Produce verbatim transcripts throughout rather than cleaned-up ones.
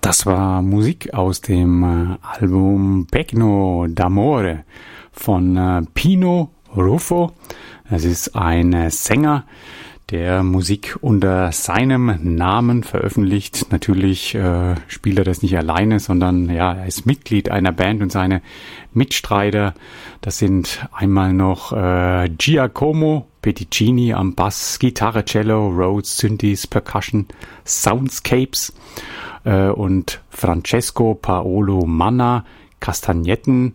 Das war Musik aus dem äh, Album Pecno d'Amore von äh, Pino Ruffo. Es ist ein äh, Sänger, der Musik unter seinem Namen veröffentlicht. Natürlich äh, spielt er das nicht alleine, sondern ja, er ist Mitglied einer Band und seine Mitstreiter, das sind einmal noch äh, Giacomo Petticini am Bass, Gitarre, Cello, Rhodes, Synthes, Percussion, Soundscapes äh, und Francesco Paolo Manna, Kastagnetten.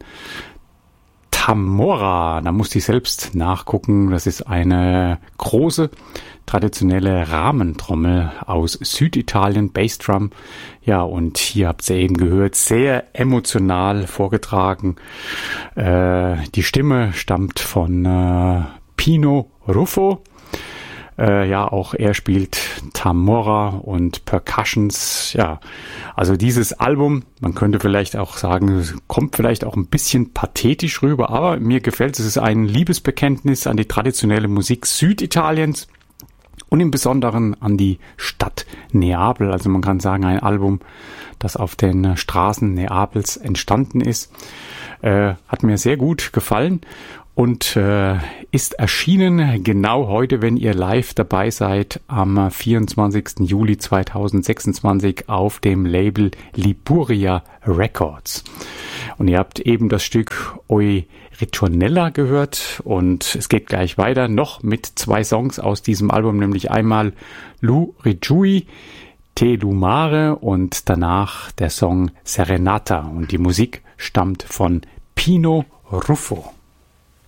Tamora, da musste ich selbst nachgucken, das ist eine große, traditionelle Rahmentrommel aus Süditalien, Bassdrum. Ja, und hier habt ihr eben gehört, sehr emotional vorgetragen. Äh, die Stimme stammt von äh, Pino Ruffo. Äh, ja, auch er spielt Tamora und Percussions. Ja, also dieses Album, man könnte vielleicht auch sagen, kommt vielleicht auch ein bisschen pathetisch rüber, aber mir gefällt es. Es ist ein Liebesbekenntnis an die traditionelle Musik Süditaliens und im Besonderen an die Stadt Neapel. Also man kann sagen, ein Album, das auf den Straßen Neapels entstanden ist. Äh, hat mir sehr gut gefallen. Und äh, ist erschienen genau heute, wenn ihr live dabei seid, am vierundzwanzigsten Juli zweitausendsechsundzwanzig auf dem Label Liburia Records. Und ihr habt eben das Stück Oi Ritornella gehört und es geht gleich weiter noch mit zwei Songs aus diesem Album, nämlich einmal Lu Rigiui, Te Lumare und danach der Song Serenata. Und die Musik stammt von Pino Ruffo.